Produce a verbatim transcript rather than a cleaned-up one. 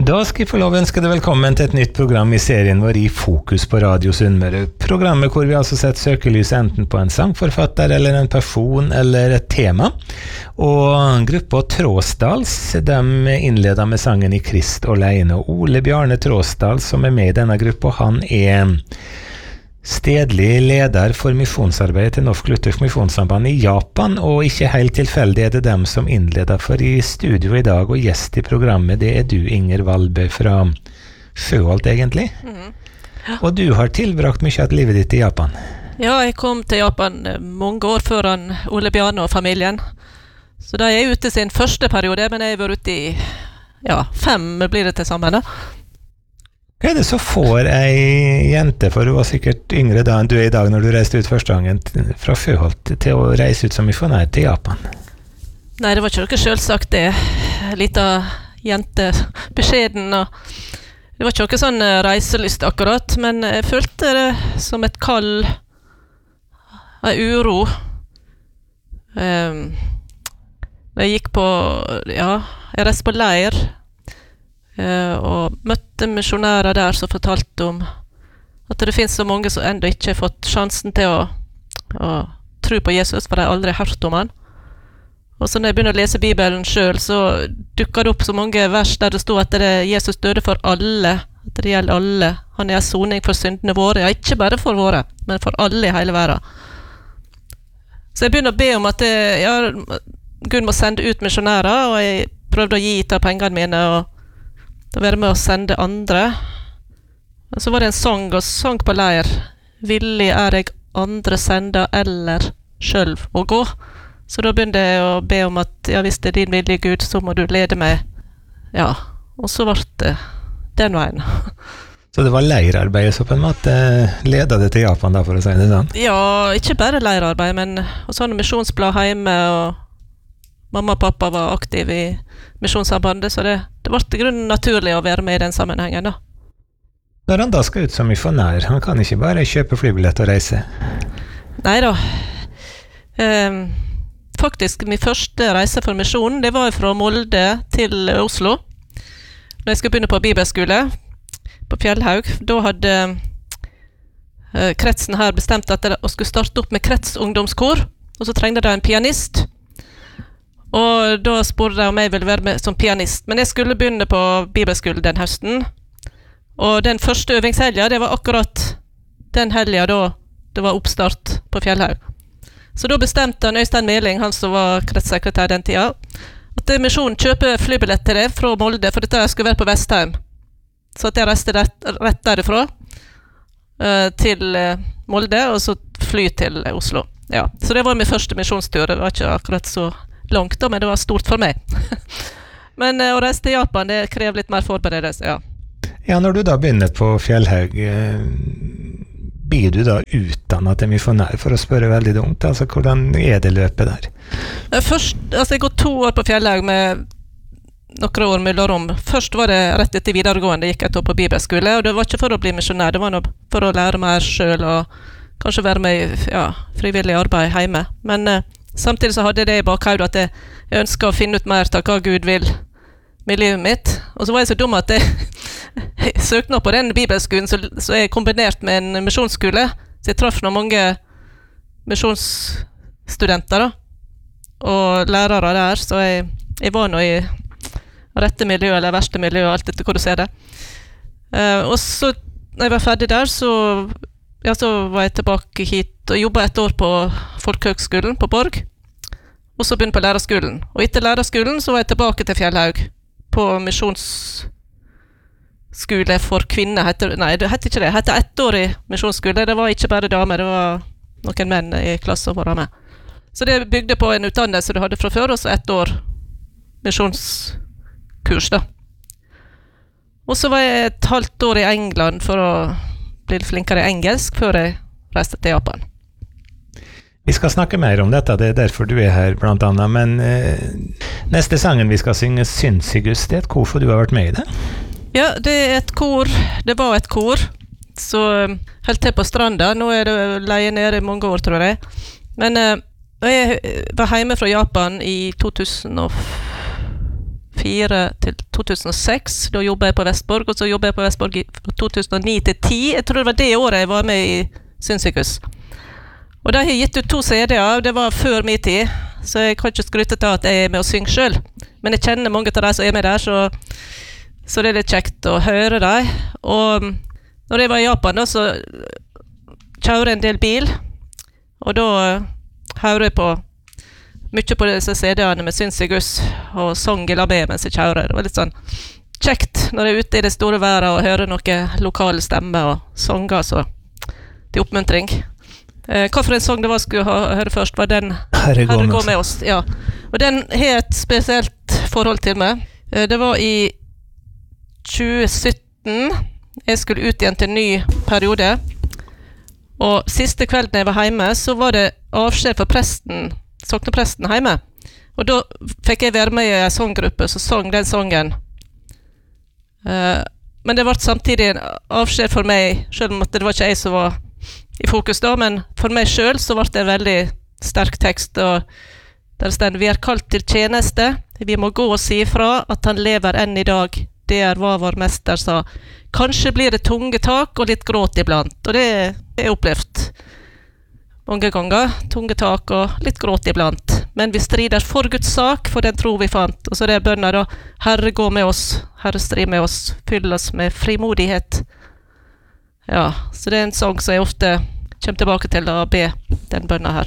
Da skal jeg få lov å ønske deg velkommen til et nytt program i serien vår i Fokus på Radio Sunnmøre. Programmet hvor vi altså setter søkelys enten på en sangforfatter eller en person eller et tema. Og gruppa Tråsdals, de innleder med sangen I Krist alene. Og Ole Bjarne Tråsdal, som er med i denne gruppa, han er stedlig leder for misjonsarbeidet til Norsk Luthersk Misjonssamband i Japan, og ikke helt tilfeldig er det dem som innleder for i studio i dag, og gjest i programmet, det er du, Inger Valbø fra Sjøholt egentlig. Mm. Ja. Og du har tilbrakt mye av livet ditt i Japan. Ja, jeg kom til Japan mange år før han, Ole Bjarne og familien. Så da er jeg ute sin første periode, men jeg har vært ute i ja, fem blir det til sammen da. Hva er det så får ei jente, for hun var sikkert yngre da enn du er i dag når du reiste ut første gangen fra Sjøholt til å reise ut som misjonær til Japan? Nei, det var ikke noe selvsagt det. Lita jente, beskjeden, og det var ikke noe sånn reiselyst akkurat, men jeg følte det som et kall, en uro. Um, jeg gikk på, ja, jeg reiste på leir, Uh, og møtte misjonærer der som fortalte om at det finnes så mange som enda ikke har fått sjansen til å, å tro på Jesus, for de har aldri hørt om han. Og så når jeg begynner å lese Bibelen selv, så dukker det opp så mange vers der det stod at det Jesus døde for alle, at det gjelder alle. Han er soning for syndene våre, ja, ikke bare for våre, men for alle i hele verden. Så jeg begynner å be om at det, ja, Gud må sende ut misjonærer, og jeg prøvde å gi til pengene mine, og å være med å sende andre. Og så var det en sang, og sang på leir. Villig er jeg andre senda eller selv å gå. Så da begynte jeg å be om at ja, hvis det er din vilje Gud, så må du lede meg. Ja, og så ble det den veien. Så det var leirarbeidet som på en måte ledet det til Japan da, for å si det sånn? Ja, ikke bare leirarbeid, men også sånn misjonsblad hjemme, og mamma og pappa var aktive i misjonssambandet, så det, det ble i grunnen naturlig å være med i den sammenhengen da. Når han da skal ut som misjonær, han kan ikke bare kjøpe flybillett og reise? Neida. Um, faktisk, min første reise for misjonen, det var fra Molde til Oslo. Når jeg skulle begynne på bibelskole på Fjellhaug, da hadde uh, kretsen her bestemt at de skulle starte opp med kretsungdomskor, og så trengte de en pianist. Og da spurte jeg om jeg ville være med som pianist. Men jeg skulle begynne på bibelskolen den høsten. Og den første øvingshelga, det var akkurat den helga da det var oppstart på Fjellhaug. Så da bestemte han Øystein Meling, han som var kretssekretær den tida, at misjonen kjøper flybillett til det fra Molde, for dette skulle være på Vestheim. Så at jeg reiste rett, rett derifra uh, til uh, Molde, og så fly til uh, Oslo. Ja, så det var min første misjonstur. Det var ikke akkurat så langt da, men det var stort for meg. Men uh, å reise til Japan, det krever litt mer forberedelse, ja. Ja, når du da begynner på Fjellhaug, uh, blir du da utdannet til misjonær, for å spørre veldig dumt? Altså, hvordan er det løpet der? Først, altså jeg går to år på Fjellhaug med noen år mellom. Først var det rett etter videregående, gikk jeg til på bibelskole, og det var ikke for å bli misjonær, det var noe for å lære mer selv, og kanskje være med i ja, frivillig arbeid hjemme. Men uh, samtidig så hadde jeg det i bakhodet at jeg, jeg ønsket å finne ut mer til hva Gud vil med livet mitt. Og så var jeg så dum at jeg, jeg søkte nå på den bibelskolen, så, så jeg kombinert med en misjonsskole, så jeg traff noen mange misjonsstudenter da, og lærere der, så jeg, jeg var nå i rette miljø eller verste miljø, alt etter hvor du ser det. Uh, og så, når jeg var ferdig der, så, ja, så var jeg tilbake hit og jobbet et år på Folkehøgskolen på Borg, og så begynte på lærerskolen. Og etter lærerskolen så var jeg tilbake til Fjellhaug, på misjonsskole for kvinner, heter, nei, det heter ikke det, det heter ettårig misjonsskole, det var ikke bare damer, det var noen menn i klassen som var med. Så det bygde på en utdannelse du hadde fra før, og så ett år misjonskurs da. Og så var jeg et halvt år i England for å bli flinkere i engelsk, før jeg reiste til Japan. Vi skal snakke mer om dette, det er derfor du er her blant annet, men eh, neste sangen vi skal synge, Synsigus, det er et kor, for du har vært med i det? Ja, det er et kor, det var et kor, så helt til på stranda, nå er det leie nede i mange år, tror jeg. Men eh, jeg var hjemme fra Japan i to tusen og fire til to tusen og seks, da jobbet jeg på Vestborg, og så jobbet jeg på Vestborg i to tusen og ni til ti. Jeg tror det var det året jeg var med i Syndsykehus. Og da har jeg gitt ut to C D-er, det var før min tid, så jeg kan ikke skryte til at jeg er med å synge selv. Men jeg kjenner mange av de som er med der, så, så det er litt kjekt å høre dem. Og når jeg var i Japan, da, så kjører jeg en del bil, og da hører jeg på mye på disse C D-ene med Syndsykehus og sang i la med mens jeg kjører. Det var litt sånn kjekt når jeg er ute i det store været og hører noen lokale stemmer og sanger, så til oppmuntring. Eh, hva for en sang det var skulle ha, høre først, var den Herre gå med, med oss. Ja. Og den har et spesielt forhold til meg. Eh, det var i tjue sytten, jeg skulle ut igjen til en ny periode, og siste kvelden jeg var hjemme, så var det avskjed for presten, soknepresten hjemme. Og da fikk jeg være med i en sånggruppe, så sang den sangen. Uh, men det var samtidig en avskjed for meg, selv om det var ikke jeg som var i fokus da, men for meg selv så var det en veldig sterk tekst, og der stod: vi er kalt til tjeneste, vi må gå og si ifra at han lever enn i dag. Det er hva vår mester sa. Kanskje blir det tunge tak og litt gråt iblant, og det har jeg opplevd mange ganger, tunge tak og litt gråt iblant. Men vi strider for Guds sak, for den tro vi fant. Og så det er bønner da: Herre gå med oss, Herre strid med oss, fyll oss med frimodighet. Ja, så det er en sang som jeg ofte kommer tilbake til å be den bønner her.